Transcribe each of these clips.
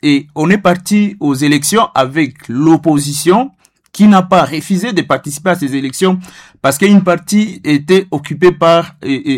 et on est parti aux élections avec l'opposition qui n'a pas refusé de participer à ces élections parce qu'une partie était occupée par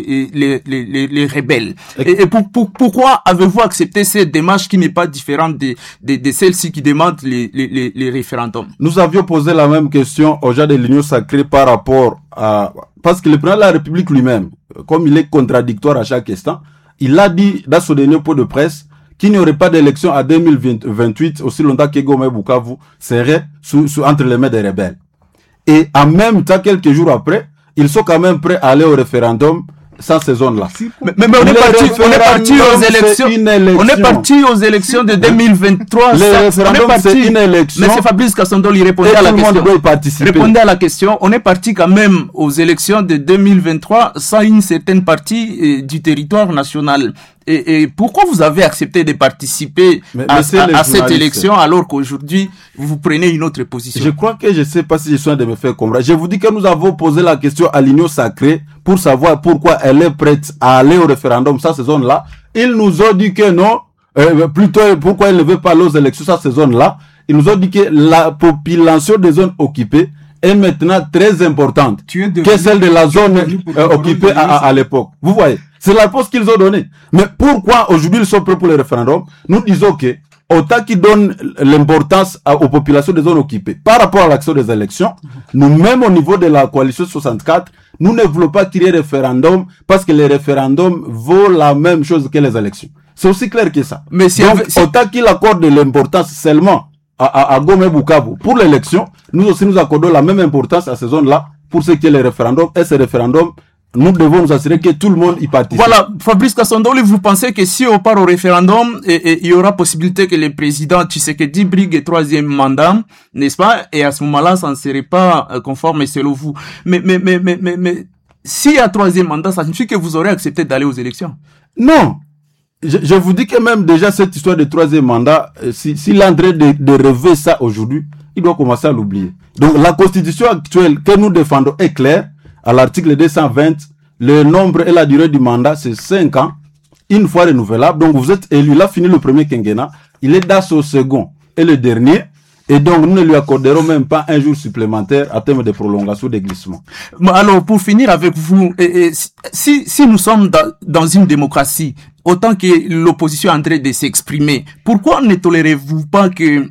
les rebelles. Et pourquoi avez-vous accepté cette démarche qui n'est pas différente de celle-ci qui demande les référendums? Nous avions posé la même question aux gens de l'Union sacrée par rapport à... Parce que le président de la République lui-même, comme il est contradictoire à chaque instant, il a dit dans son dernier point de presse qu'il n'y aurait pas d'élection à 2028 aussi longtemps que Goma et Bukavu serait entre les mains des rebelles. Et en même temps, quelques jours après, ils sont quand même prêts à aller au référendum sans ces zones-là. Mais on est parti aux élections. On est parti aux élections de 2023. Le référendum, c'est une élection. Mais c'est Fabrice Kassandol, il répondait à la question. Répondait à la question. On est parti quand même aux élections de 2023 sans une certaine partie du territoire national. Et pourquoi vous avez accepté de participer à cette élection alors qu'aujourd'hui, vous prenez une autre position? Je crois que je ne sais pas si je suis en train de me faire comprendre. Je vous dis que nous avons posé la question à l'Union sacrée pour savoir pourquoi elle est prête à aller au référendum sur ces zones-là. Ils nous ont dit que non, plutôt pourquoi elle ne veut pas aller aux élections sur ces zones-là. Ils nous ont dit que la population des zones occupées est maintenant très importante que celle de la zone occupée à l'époque. Vous voyez, c'est la réponse qu'ils ont donnée. Mais pourquoi aujourd'hui ils sont prêts pour le référendum? Nous disons que autant qu'ils donnent l'importance aux populations des zones occupées par rapport à l'action des élections, nous-mêmes au niveau de la coalition 64, nous ne voulons pas qu'il y ait référendum parce que les référendums vaut la même chose que les élections. C'est aussi clair que ça. Mais si donc, autant qu'il accorde de l'importance seulement à Goma et Bukavu pour l'élection, nous aussi nous accordons la même importance à ces zones-là pour ce qui est les référendums. Et ces référendums, nous devons nous assurer que tout le monde y participe. Voilà, Fabrice Kassandoli, vous pensez que si on part au référendum, il y aura possibilité que le président Tshisekedi brigue le 3e mandat, n'est-ce pas? Et à ce moment-là, ça ne serait pas conforme selon vous. Mais s'il y a 3e mandat, ça signifie que vous aurez accepté d'aller aux élections? Non. Je vous dis que même déjà cette histoire de 3e mandat, s'il est en train de rêver ça aujourd'hui, il doit commencer à l'oublier. Donc la constitution actuelle que nous défendons est claire. À l'article 220, le nombre et la durée du mandat, c'est 5 ans, une fois renouvelable. Donc vous êtes élu, il a fini le premier quinquennat, il est dans son second et le dernier. Et donc, nous ne lui accorderons même pas un jour supplémentaire à terme de prolongation des glissements. Alors, pour finir avec vous, si nous sommes dans une démocratie, autant que l'opposition est en train de s'exprimer, pourquoi ne tolérez-vous pas que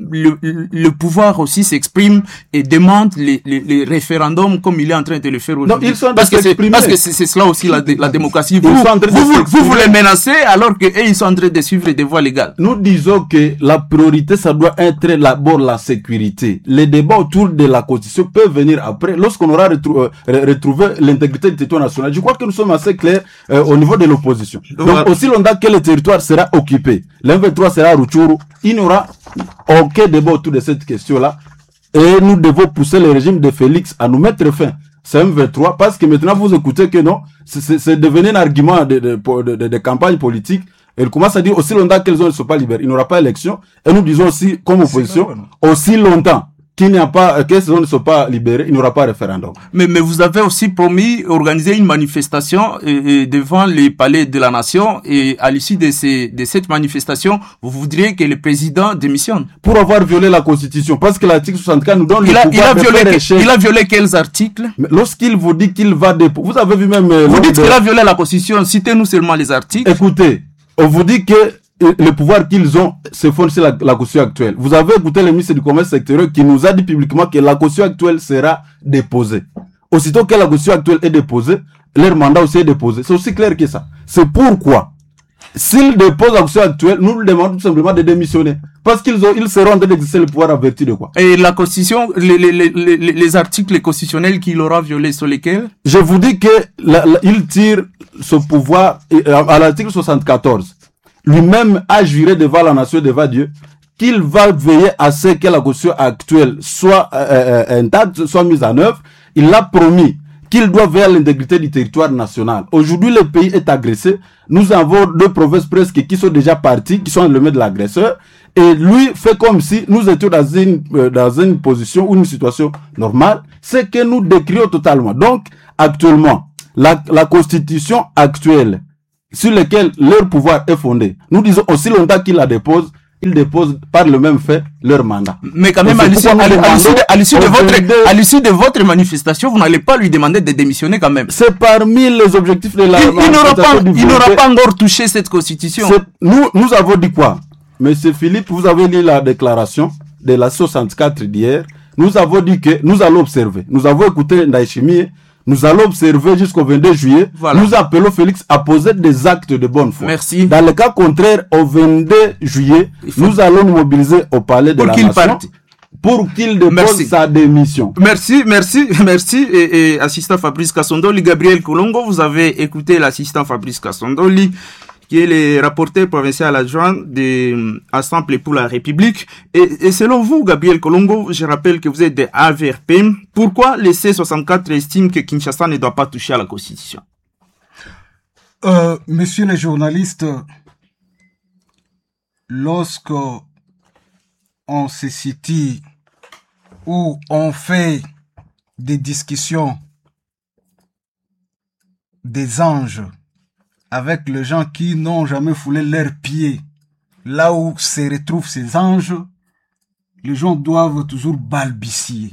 le pouvoir aussi s'exprime et demande les référendums comme il est en train de le faire aujourd'hui? Non, ils sont en train de s'exprimer. Parce que c'est cela aussi la démocratie. Vous voulez menacer alors que ils sont en train de suivre des voies légales. Nous disons que la priorité, ça doit être d'abord la sécurité. Les débats autour de la Constitution peuvent venir après, lorsqu'on aura retrouvé l'intégrité du territoire national. Je crois que nous sommes assez clairs au niveau de l'opposition. Donc, aussi longtemps que le territoire sera occupé, l'M23 sera à Rutshuru, il n'y aura aucun débat autour de cette question-là. Et nous devons pousser le régime de Félix à nous mettre fin. C'est M23 parce que maintenant vous écoutez que non, c'est devenu un argument de campagne politique. Et il commence à dire aussi longtemps que les zones ne sont pas libérées, il n'y aura pas élection. Et nous disons aussi, comme opposition, aussi longtemps qu'il n'y a pas, que ces zones ne sont pas libérées, il n'y aura pas référendum. Mais vous avez aussi promis organiser une manifestation devant les palais de la nation, et à l'issue de cette manifestation, vous voudriez que le président démissionne. Pour avoir violé la Constitution, parce que l'article 64 nous donne le pouvoir de faire échec. Il a violé quels articles? Mais lorsqu'il vous dit qu'il va déposer, vous avez vu même... Vous dites qu'il a violé la Constitution, citez-nous seulement les articles. Écoutez, on vous dit que le pouvoir qu'ils ont se fonde sur la Constitution actuelle. Vous avez écouté le ministre du Commerce extérieur qui nous a dit publiquement que la Constitution actuelle sera déposée. Aussitôt que la Constitution actuelle est déposée, leur mandat aussi est déposé. C'est aussi clair que ça. C'est pourquoi, s'ils déposent la Constitution actuelle, nous lui demandons tout simplement de démissionner. Parce qu'ils seront en train d'exercer le pouvoir en vertu de quoi? Et la Constitution, les articles constitutionnels qu'il aura violés sur lesquels? Je vous dis que il tire ce pouvoir à l'article 74. Lui-même a juré devant la nation, devant Dieu, qu'il va veiller à ce que la Constitution actuelle soit intacte, soit mise en œuvre. Il l'a promis qu'il doit veiller à l'intégrité du territoire national. Aujourd'hui, le pays est agressé. Nous avons 2 provinces presque qui sont déjà parties, qui sont dans le main de l'agresseur. Et lui fait comme si nous étions dans une position ou une situation normale. C'est que nous décrions totalement. Donc, actuellement, la Constitution actuelle, sur lesquels leur pouvoir est fondé. Nous disons aussi longtemps qu'ils la déposent, ils déposent par le même fait leur mandat. Mais quand même, à l'issue de votre manifestation, vous n'allez pas lui demander de démissionner quand même. C'est parmi les objectifs de la il n'aura pas encore touché cette constitution. Nous avons dit quoi? Monsieur Philippe, vous avez lu la déclaration de la 64 d'hier. Nous avons dit que nous allons observer. Nous avons écouté Ndayishimiye. Nous allons observer jusqu'au 22 juillet. Voilà. Nous appelons Félix à poser des actes de bonne foi. Merci. Dans le cas contraire, au 22 juillet, nous allons nous mobiliser au palais de la Nation pour qu'il dépose sa démission. Merci. Et assistant Fabrice Kassondoli, Gabriel Kolongo, vous avez écouté l'assistant Fabrice Kassondoli, qui est le rapporteur provincial adjoint de Assemblée pour la République. Et selon vous, Gabriel Kolongo, je rappelle que vous êtes de AVRP. Pourquoi le C64 estime que Kinshasa ne doit pas toucher à la Constitution? Messieurs les journalistes, lorsque on se situe ou on fait des discussions des anges avec les gens qui n'ont jamais foulé leurs pieds, là où se retrouvent ces anges, les gens doivent toujours balbutier.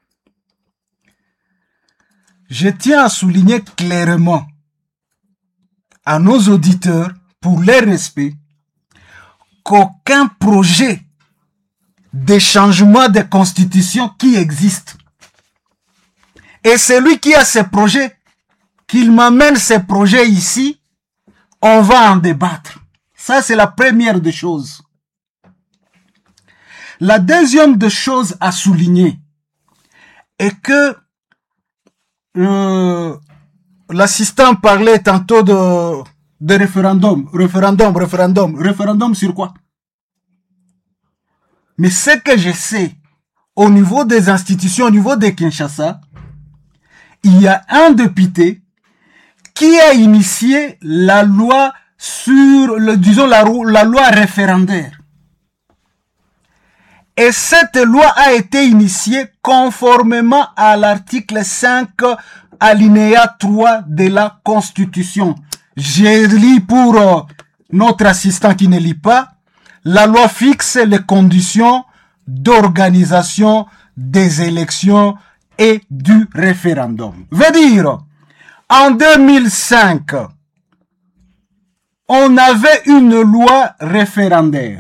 Je tiens à souligner clairement à nos auditeurs, pour leur respect, qu'aucun projet de changement de constitution qui existe, et celui qui a ces projets, qu'il m'amène ces projets ici, on va en débattre. Ça, c'est la première des choses. La deuxième des choses à souligner est que l'assistant parlait tantôt de référendum. Référendum sur quoi? Mais ce que je sais, au niveau des institutions, au niveau de Kinshasa, il y a un député qui a initié la loi sur la loi référendaire. Et cette loi a été initiée conformément à l'article 5, alinéa 3 de la Constitution. Je lis pour notre assistant qui ne lit pas. La loi fixe les conditions d'organisation des élections et du référendum. Veut dire, en 2005, on avait une loi référendaire.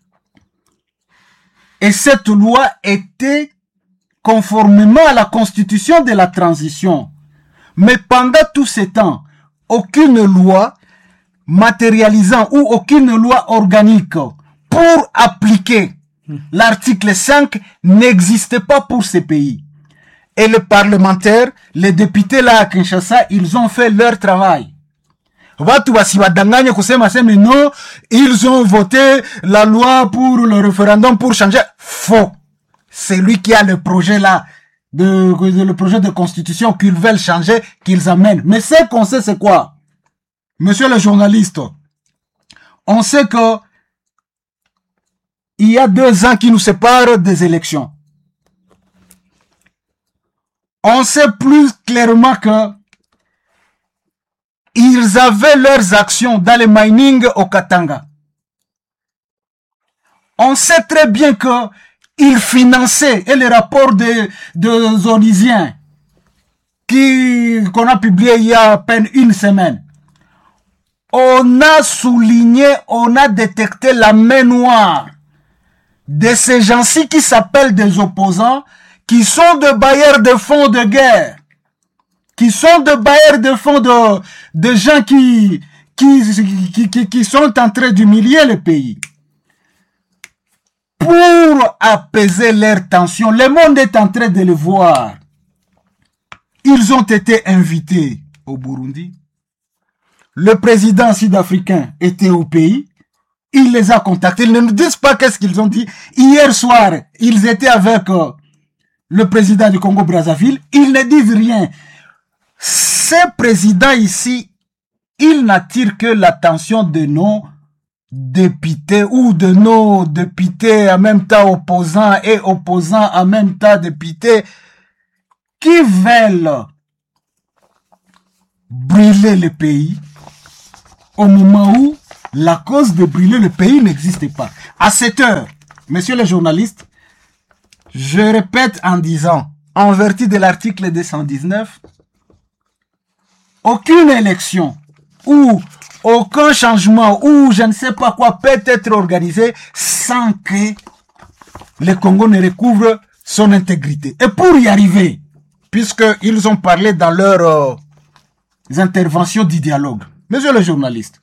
Et cette loi était conformément à la constitution de la transition. Mais pendant tout ce temps, aucune loi matérialisant ou aucune loi organique pour appliquer l'article 5 n'existait pas pour ces pays. Et les parlementaires, les députés là à Kinshasa, ils ont fait leur travail. Watu wasiwadanganye kusema sema non, ils ont voté la loi pour le référendum pour changer. Faux. C'est lui qui a le projet là, le projet de constitution qu'ils veulent changer, qu'ils amènent. Mais ce qu'on sait, c'est quoi? Monsieur le journaliste, on sait que il y a 2 ans qui nous séparent des élections. On sait plus clairement que ils avaient leurs actions dans le mining au Katanga. On sait très bien que ils finançaient, et les rapports de Zonisiens qu'on a publié il y a à peine une semaine, on a souligné, on a détecté la main noire de ces gens-ci qui s'appellent des opposants, qui sont de bailleurs de fonds de guerre, qui sont de bailleurs de fonds de gens qui sont en train d'humilier le pays. Pour apaiser leurs tensions, le monde est en train de le voir. Ils ont été invités au Burundi. Le président sud-africain était au pays. Il les a contactés. Ils ne nous disent pas qu'est-ce qu'ils ont dit. Hier soir, ils étaient avec le président du Congo-Brazzaville. Ils ne disent rien. Ces présidents ici, ils n'attirent que l'attention de nos députés ou de nos députés en même temps opposants et opposants en même temps députés qui veulent brûler le pays au moment où la cause de brûler le pays n'existait pas. À cette heure, messieurs les journalistes, je répète en disant, en vertu de l'article 219, aucune élection ou aucun changement ou je ne sais pas quoi peut être organisé sans que le Congo ne recouvre son intégrité. Et pour y arriver, puisqu'ils ont parlé dans leurs interventions du dialogue, messieurs les journalistes,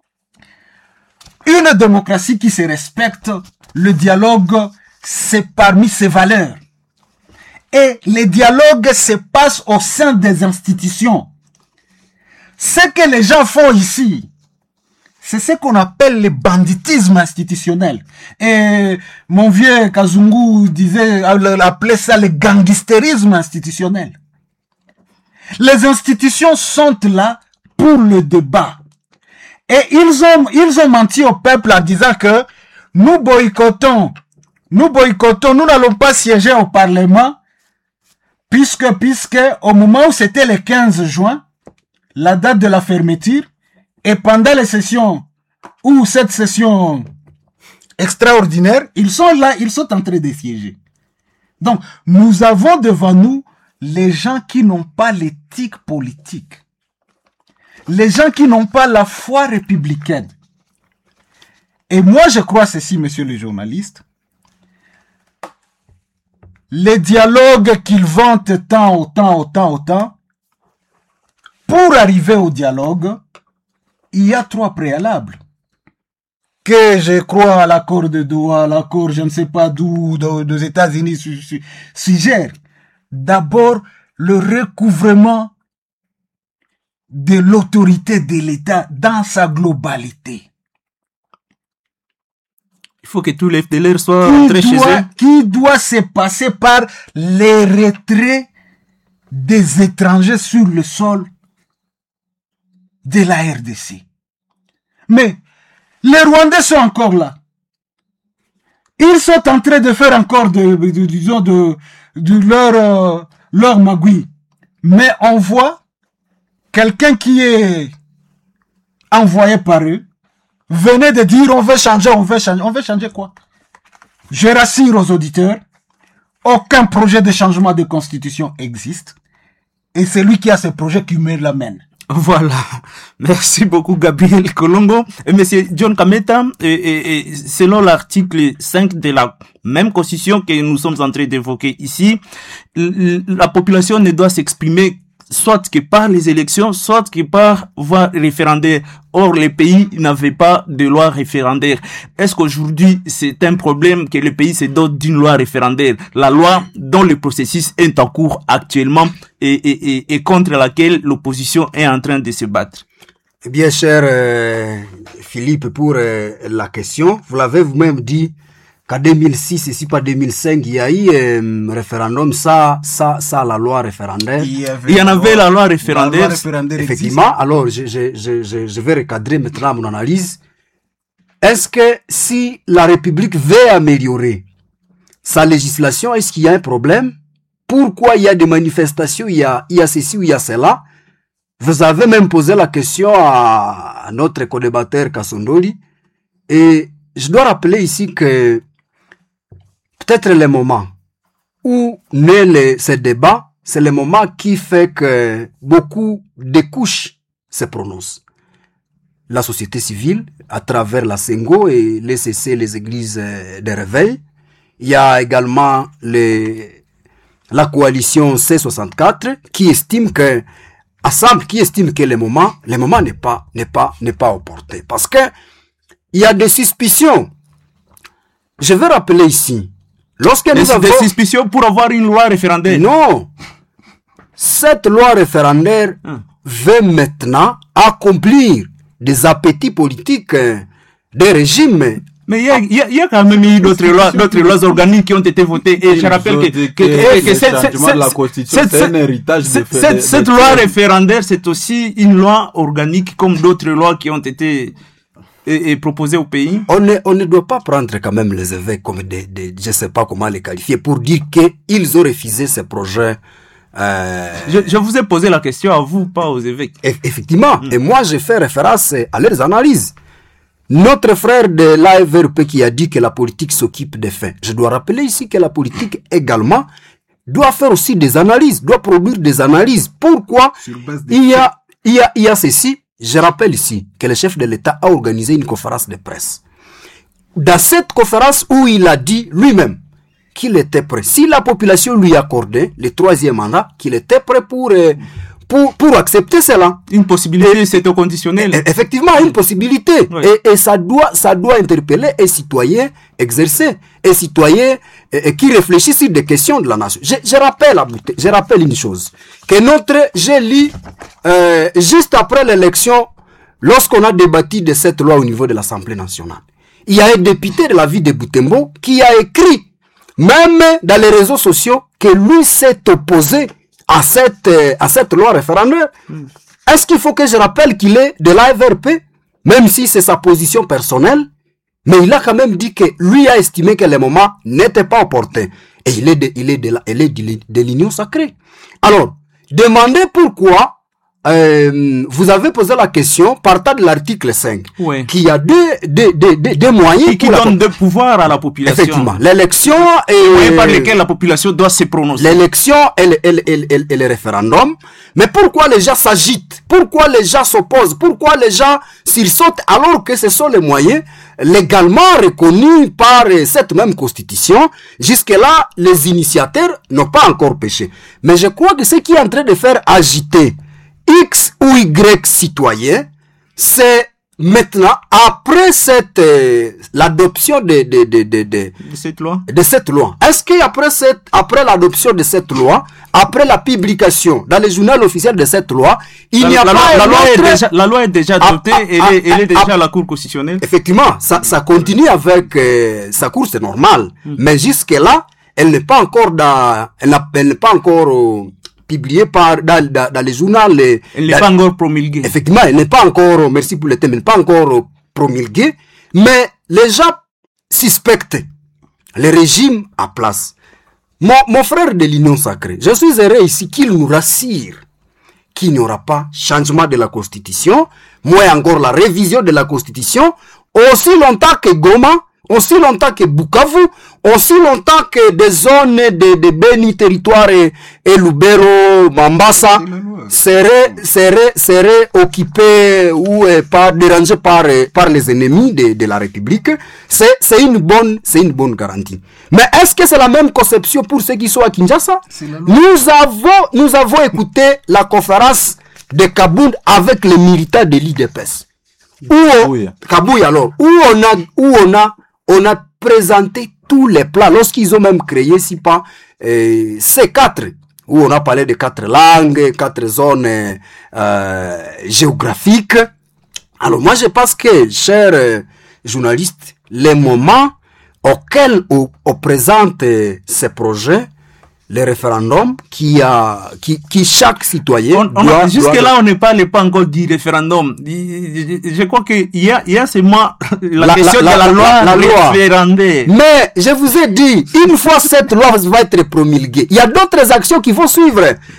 une démocratie qui se respecte, le dialogue, c'est parmi ses valeurs. Et le dialogue se passe au sein des institutions. Ce que les gens font ici, c'est ce qu'on appelle le banditisme institutionnel. Et mon vieux Kazungu appelait ça le gangstérisme institutionnel. Les institutions sont là pour le débat. Et ils ont menti au peuple en disant que nous boycottons, nous n'allons pas siéger au Parlement, puisque au moment où c'était le 15 juin, la date de la fermeture, et pendant les sessions, ou cette session extraordinaire, ils sont là, ils sont en train de siéger. Donc, nous avons devant nous les gens qui n'ont pas l'éthique politique. Les gens qui n'ont pas la foi républicaine. Et moi, je crois ceci, messieurs les journalistes. Les dialogues qu'ils vantent autant, pour arriver au dialogue, il y a 3 préalables. Que je crois à l'accord de Doha, l'accord je ne sais pas d'où, des États-Unis suggère. D'abord, le recouvrement de l'autorité de l'État dans sa globalité. Il faut que tous les FDLR soient rentrés chez eux. Qui doit se passer par les retraits des étrangers sur le sol de la RDC. Mais les Rwandais sont encore là. Ils sont en train de faire encore leur magouille. Mais on voit quelqu'un qui est envoyé par eux venait de dire on veut changer. On veut changer quoi? Je rassure aux auditeurs, aucun projet de changement de constitution existe. Et c'est lui qui a ce projet qui me l'amène. Voilà. Merci beaucoup, Gabriel Kolongo. Et monsieur John Kameta, et selon l'article 5 de la même constitution que nous sommes en train d'évoquer ici, la population ne doit s'exprimer soit que par les élections, soit que par voie référendaire. Or, les pays n'avaient pas de loi référendaire. Est-ce qu'aujourd'hui, c'est un problème que le pays se dote d'une loi référendaire? La loi dont le processus est en cours actuellement et contre laquelle l'opposition est en train de se battre. Eh bien, cher Philippe, pour la question, vous l'avez vous-même dit qu'en 2006 et si pas 2005, il y a eu un référendum, ça, la loi référendaire. Il y en avait la loi référendaire. Effectivement. Existe. Alors, je vais recadrer maintenant mon analyse. Est-ce que si la République veut améliorer sa législation, est-ce qu'il y a un problème? Pourquoi il y a des manifestations, il y a ceci ou il y a cela? Vous avez même posé la question à notre co-débatteur Kassondoli. Et je dois rappeler ici que peut-être le moment où naît ce débat, c'est le moment qui fait que beaucoup de couches se prononcent. La société civile, à travers la Sengo et les CC, les églises de réveil. Il y a également la coalition C64 qui estime que le moment n'est pas opportun. Parce que il y a des suspicions. Je veux rappeler ici, des suspicions pour avoir une loi référendaire. Non. Cette loi référendaire veut maintenant accomplir des appétits politiques des régimes. Mais il y a quand même eu d'autres lois organiques qui ont été votées. Et je rappelle que cette loi référendaire, c'est aussi une loi organique comme d'autres lois qui ont été proposées au pays. On ne doit pas prendre quand même les évêques comme je sais pas comment les qualifier pour dire qu'ils ont refusé ces projets. Je vous ai posé la question à vous, pas aux évêques. Effectivement. Et moi, j'ai fait référence à leurs analyses. notre frère de l'AFRP qui a dit que la politique s'occupe des faits. Je dois rappeler ici que la politique également doit faire aussi des analyses, doit produire des analyses. Pourquoi il y a ceci? Je rappelle ici que le chef de l'État a organisé une conférence de presse. Dans cette conférence où il a dit lui-même qu'il était prêt, si la population lui accordait le 3e mandat, qu'il était prêt pour accepter cela. Une possibilité, c'est au conditionnel. Effectivement, une possibilité. Oui. Et ça doit interpeller un citoyen exercé, un citoyen qui réfléchit sur des questions de la nation. Je rappelle une chose, que j'ai lu, juste après l'élection, lorsqu'on a débattu de cette loi au niveau de l'Assemblée nationale, il y a un député de la ville de Butembo qui a écrit, même dans les réseaux sociaux, que lui s'est opposé à cette loi référendaire. Est-ce qu'il faut que je rappelle qu'il est de l'AFRP, même si c'est sa position personnelle, mais il a quand même dit que lui a estimé que le moment n'était pas opportun. Et il est de l'Union sacrée. Alors, demandez pourquoi vous avez posé la question partant de l'article 5, oui, qui a des moyens qui donne des pouvoirs à la population. Effectivement, l'élection et par lesquels la population doit se prononcer. L'élection et le référendum. Mais pourquoi les gens s'agitent? Pourquoi les gens s'opposent? Pourquoi les gens sursautent alors que ce sont les moyens légalement reconnus par cette même constitution? Jusque-là, les initiateurs n'ont pas encore péché. Mais je crois que ce qui est en train de faire agiter X ou Y citoyen, c'est maintenant, après l'adoption de cette loi. Est-ce qu'après l'adoption de cette loi, après la publication dans les journaux officiels de cette loi, il n'y a pas la loi est déjà adoptée, elle est déjà à la Cour constitutionnelle. Effectivement, ça continue avec sa course normale. Mais jusque-là, elle n'est pas encore publié dans les journaux. Elle n'est pas encore promulguée. Effectivement, elle n'est pas encore, merci pour le thème, elle n'est pas encore promulguée, mais les gens suspectent le régime à place. Mon frère de l'Union sacrée, je suis heureux ici qu'il nous rassure qu'il n'y aura pas changement de la Constitution, moins encore la révision de la Constitution, aussi longtemps que Goma, aussi longtemps que Bukavu, aussi longtemps que des zones de Beni territoire et Lubero, Mambasa seraient occupées ou pas dérangées par les ennemis de la République. C'est une bonne garantie. Mais est-ce que c'est la même conception pour ceux qui sont à Kinshasa? Nous avons écouté la conférence de Kabound avec les militaires de l'IDPS. Kabouya alors, où on a présenté tous les plans, lorsqu'ils ont même créé, si pas, ces 4, où on a parlé de 4 langues, 4 zones géographiques. Alors moi je pense que, chers journalistes, les moments auxquels on présente ces projets, les référendums qui chaque citoyen jusque-là, on n'est pas encore dit référendum. Je crois qu'il y a seulement la question de la loi référendaire. Mais je vous ai dit, une fois cette loi va être promulguée, il y a d'autres actions qui vont suivre.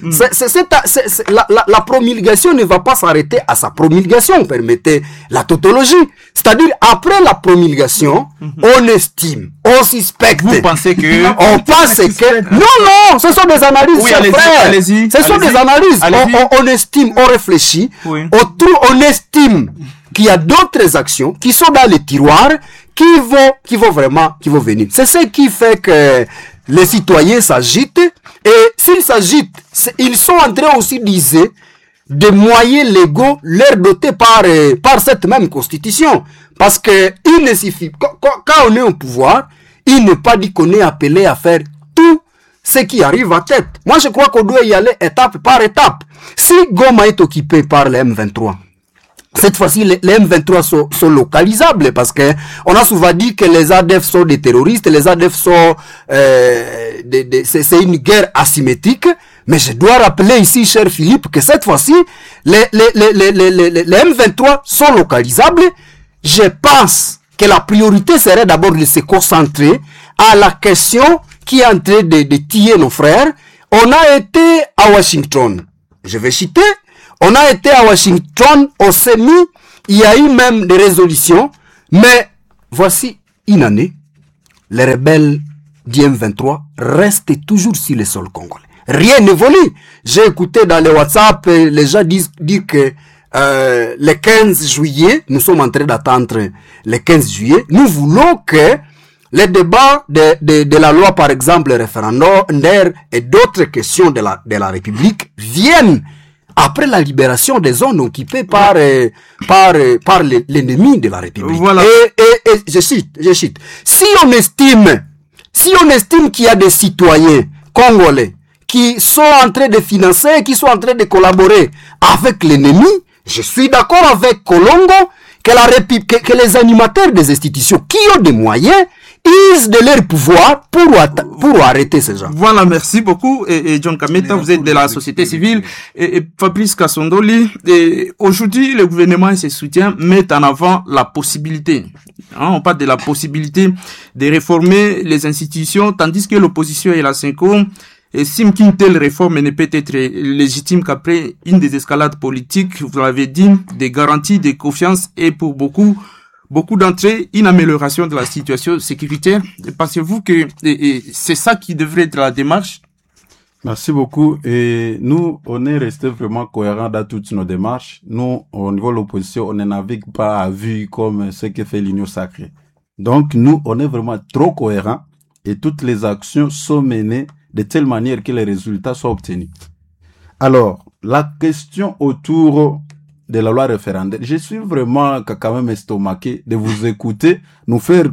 La promulgation ne va pas s'arrêter à sa promulgation, permettez la tautologie. C'est-à-dire, après la promulgation, on estime, on suspecte. Vous pensez que... On pense que... Non, ce sont des analyses, oui, frère. Allez-y. Ce sont des analyses. On estime, on réfléchit. Oui. On estime qu'il y a d'autres actions qui sont dans les tiroirs qui vont venir. C'est ce qui fait que les citoyens s'agitent. Et s'ils s'agitent, ils sont en train aussi d'user des moyens légaux leur dotés par cette même constitution. Parce que il ne suffit, quand on est au pouvoir, il n'est pas dit qu'on est appelé à faire tout ce qui arrive à tête. Moi, je crois qu'on doit y aller étape par étape. Si Goma est occupé par les M23, cette fois-ci, les M23 sont localisables parce que on a souvent dit que les ADF sont des terroristes, les ADF sont, c'est une guerre asymétrique. Mais je dois rappeler ici, cher Philippe, que cette fois-ci, les M23 sont localisables. Je pense que la priorité serait d'abord de se concentrer à la question qui est en train de tuer nos frères. On a été à Washington. Je vais citer. On a été à Washington, au CENI. Il y a eu même des résolutions Mais voici une année, les rebelles d'IM23 restent toujours sur le sol congolais. Rien n'évolue. J'ai écouté dans les WhatsApp, les gens disent que le 15 juillet, nous sommes en train d'attendre le 15 juillet, nous voulons que les débats de la loi, par exemple, le référendaire et d'autres questions de la République viennent après la libération des zones occupées par l'ennemi de la République. Voilà. Et je cite, si on estime qu'il y a des citoyens congolais qui sont en train de financer, qui sont en train de collaborer avec l'ennemi, je suis d'accord avec Kolongo que les animateurs des institutions qui ont des moyens usent de leur pouvoir pour arrêter ces gens. Voilà, merci beaucoup. Et John Kameta, vous êtes de la société civile. Et Fabrice Kassondoli, aujourd'hui, le gouvernement et ses soutiens mettent en avant la possibilité. On parle de la possibilité de réformer les institutions, tandis que l'opposition et la CENCO estiment qu'une telle réforme ne peut être légitime qu'après une désescalade politique, vous l'avez dit, des garanties de confiance et pour beaucoup d'entre eux, une amélioration de la situation sécuritaire. Pensez-vous que c'est ça qui devrait être la démarche? Merci beaucoup. Et nous, on est resté vraiment cohérents dans toutes nos démarches. Nous, au niveau de l'opposition, on ne navigue pas à vue comme ce que fait l'Union sacrée. Donc, nous, on est vraiment trop cohérents et toutes les actions sont menées de telle manière que les résultats soient obtenus. Alors, la question autour de la loi référendaire, je suis vraiment quand même estomaqué de vous écouter, nous faire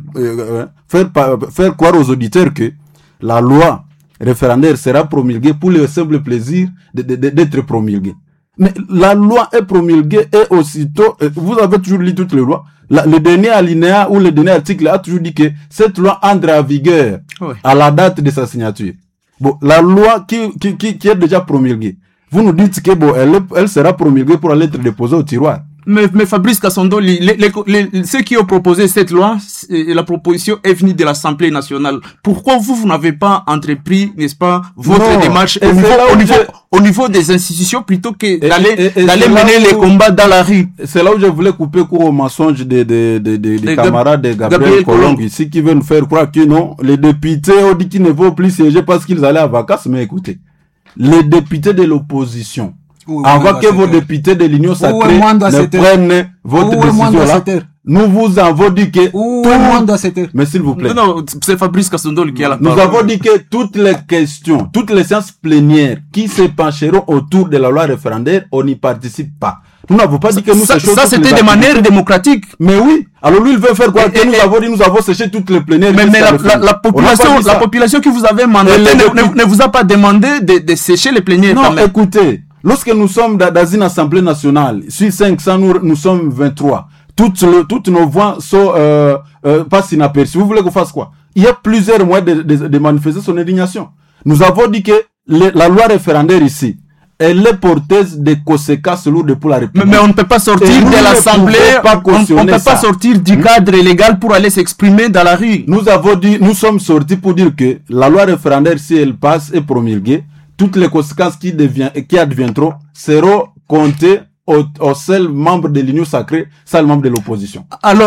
croire aux auditeurs que la loi référendaire sera promulguée pour le simple plaisir d'être promulguée. Mais la loi est promulguée et aussitôt, vous avez toujours lu toutes les lois, le dernier alinéa ou le dernier article a toujours dit que cette loi entre en vigueur à la date de sa signature. Bon, la loi qui est déjà promulguée, vous nous dites que bon, elle sera promulguée pour aller être déposée au tiroir. Mais Fabrice Kassondoli, ceux qui ont proposé cette loi, la proposition est venue de l'Assemblée nationale. Pourquoi vous n'avez pas entrepris, n'est-ce pas, votre démarche au niveau des institutions plutôt que d'aller mener les combats dans la rue? C'est là où je voulais couper court au mensonge des camarades de Gabriel Kolongo ici qui veulent nous faire croire que non, les députés ont dit qu'ils ne vont plus siéger parce qu'ils allaient à vacances. Mais écoutez, les députés de l'opposition, avant que vos députés de l'Union sacrée ne prennent votre décision là, nous vous avons dit que mais s'il vous plaît. Non, c'est Fabrice Kassondoli qui a la parole. Nous avons dit que toutes les questions, toutes les séances plénières qui se pencheront autour de la loi référendaire, on n'y participe pas. Nous n'avons pas dit que nous séchons. Ça, c'était de manière démocratique. Mais oui. Alors lui, il veut faire quoi? Que nous avons dit, nous avons séché toutes les plénières. Mais la population que vous avez mandatée ne vous a pas demandé de sécher les plénières. Non, écoutez. Lorsque nous sommes dans une assemblée nationale, sur 500, nous sommes 23. Toutes nos voix sont passent inaperçues. Vous voulez qu'on fasse quoi? Il y a plusieurs moyens de manifester son indignation. Nous avons dit que la loi référendaire ici, elle est porteuse de conséquences lourdes pour la République. Mais on ne peut pas sortir de l'Assemblée, on ne peut pas sortir du cadre légal pour aller s'exprimer dans la rue. Nous avons dit, nous sommes sortis pour dire que la loi référendaire, si elle passe et promulguée, toutes les conséquences qui adviendront seront comptées aux seuls membres de l'Union sacrée, seuls membres de l'opposition. Alors,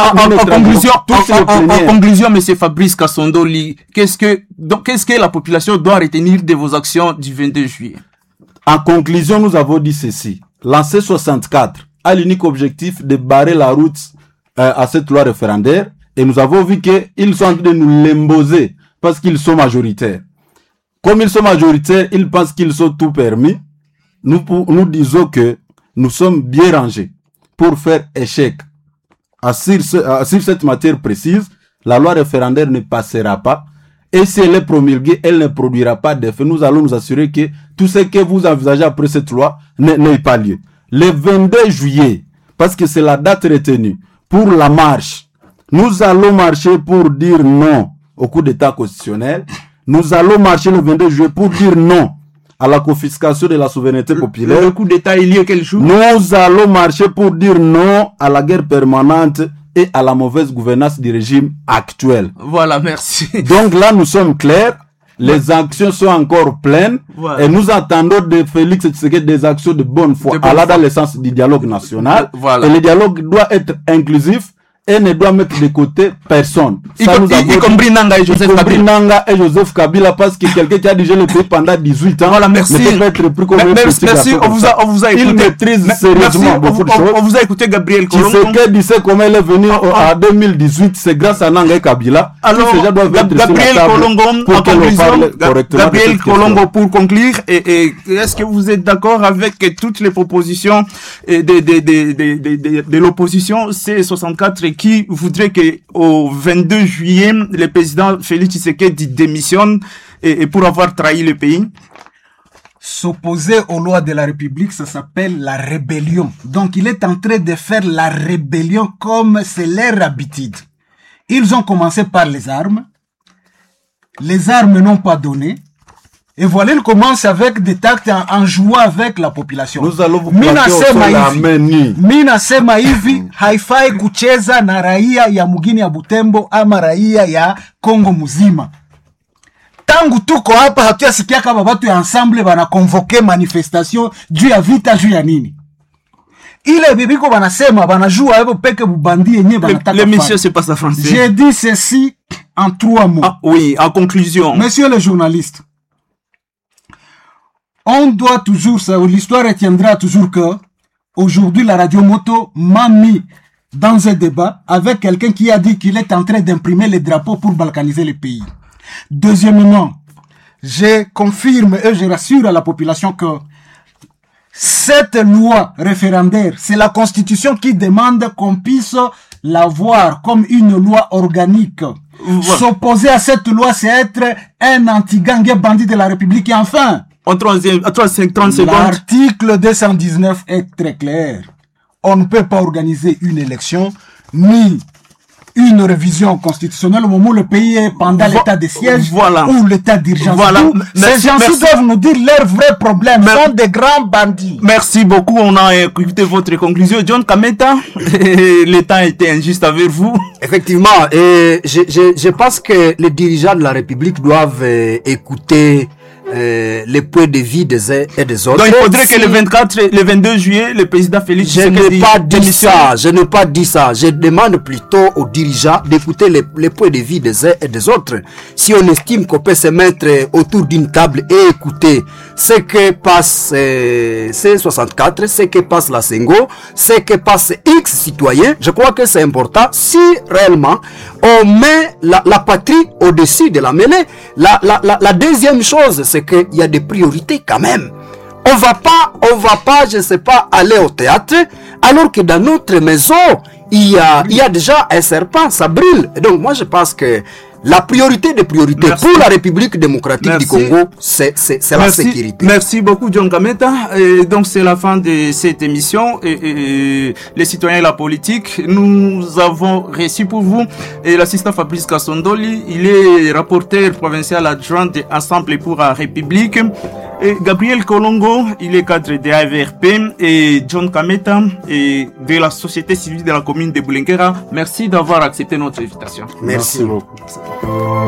en conclusion, monsieur Fabrice Kassondoli, qu'est-ce que la population doit retenir de vos actions du 22 juillet? En conclusion, nous avons dit ceci. Lancer 64 a l'unique objectif de barrer la route à cette loi référendaire, et nous avons vu qu'ils sont en train de nous l'imposer parce qu'ils sont majoritaires. Comme ils sont majoritaires, ils pensent qu'ils sont tout permis. Nous disons que nous sommes bien rangés pour faire échec. Sur cette matière précise, la loi référendaire ne passera pas. Et si elle est promulguée, elle ne produira pas d'effet. Nous allons nous assurer que tout ce que vous envisagez après cette loi n'ait pas lieu. Le 22 juillet, parce que c'est la date retenue pour la marche, nous allons marcher pour dire non au coup d'État constitutionnel. Nous allons marcher le 22 juillet pour dire non à la confiscation de la souveraineté populaire. Le coup d'État est lié quel jour? Nous allons marcher pour dire non à la guerre permanente et à la mauvaise gouvernance du régime actuel. Voilà, merci. Donc là, nous sommes clairs. Les actions sont encore pleines. Voilà. Et nous attendons de Félix Tshisekedi des actions de bonne foi. Dans le sens du dialogue national. Voilà. Et le dialogue doit être inclusif et ne doit mettre de côté personne. Y compris Nanga et Joseph Kabila. Nanga et Joseph Kabila, parce que quelqu'un qui a dirigé le pays pendant 18 ans voilà, merci. ne peut pas être pris comme un petit merci, garçon. on vous a écouté. Il maîtrise sérieusement beaucoup de choses. On vous a écouté, Gabriel Kolongo. Tshisekedi sait comment il est venu en 2018, c'est grâce à Nanga et Kabila. Alors, Gabriel Kolongo, en conclusion, Gabriel Kolongo, pour conclure, et est-ce que vous êtes d'accord avec toutes les propositions de l'opposition C64 qui voudrait que au 22 juillet, le président Félix Tshisekedi démissionne et pour avoir trahi le pays? S'opposer aux lois de la République, ça s'appelle la rébellion. Donc, il est en train de faire la rébellion comme c'est leur habitude. Ils ont commencé par les armes. Les armes n'ont pas donné. Et voilà, ils commencent avec des actes en jouant avec la population. Nous allons vous Minasema hivi, haifai kucheza na raia ya mugini ya Butembo ama raia ya Kongo muzima. Tangu tuko hapa hatuyasikia kama watu ya ensemble bana convoquer manifestation juu ya vita juu ya nini. Ile bibiko banasema banajua hapo peke bubandi yenyewe banataka. Le monsieur c'est pas ça français. J'ai dit ceci en 3 mots. Ah, oui, en conclusion. Monsieur le journaliste, on doit toujours, l'histoire retiendra toujours que aujourd'hui la radio moto m'a mis dans un débat avec quelqu'un qui a dit qu'il est en train d'imprimer les drapeaux pour balkaniser le pays. Deuxièmement, je confirme et je rassure à la population que cette loi référendaire, c'est la Constitution qui demande qu'on puisse la voir comme une loi organique. Voilà. S'opposer à cette loi, c'est être un anti-gang et bandit de la République. Et enfin, en 30 secondes. L'article 219 est très clair. On ne peut pas organiser une élection ni une révision constitutionnelle au moment où le pays est pendant l'état de siège ou l'état d'urgence. Voilà. Ces gens-ci doivent nous dire leurs vrais problèmes. Ils sont des grands bandits. Merci beaucoup. On a écouté votre conclusion. John Kameta, le temps était injuste avec vous. Effectivement, et je pense que les dirigeants de la République doivent écouter les points de vue des uns et des autres. Donc il faudrait que le 22 juillet, le président Félix Tshisekedi je n'ai pas dit ça. Je demande plutôt aux dirigeants d'écouter les points de vue des uns et des autres. Si on estime qu'on peut se mettre autour d'une table et écouter ce que passe C64, ce que passe la Sengo, ce que passe X citoyens, je crois que c'est important si réellement on met la patrie au-dessus de la mêlée. La deuxième chose, c'est qu'il y a des priorités quand même. On va pas, je sais pas, aller au théâtre, alors que dans notre maison, il y a déjà un serpent, ça brûle. Et donc, moi, je pense que la priorité des priorités pour la République démocratique du Congo, c'est la sécurité. Merci beaucoup, John Kameta. Et donc, c'est la fin de cette émission. Et les citoyens et la politique, nous avons reçu pour vous l'assistant Fabrice Kassondoli. Il est rapporteur provincial adjoint de Ensemble pour la République. Et Gabriel Kolongo, il est cadre de AVRP. Et John Kameta, et de la société civile de la commune de Boulinguera. Merci d'avoir accepté notre invitation. Merci beaucoup.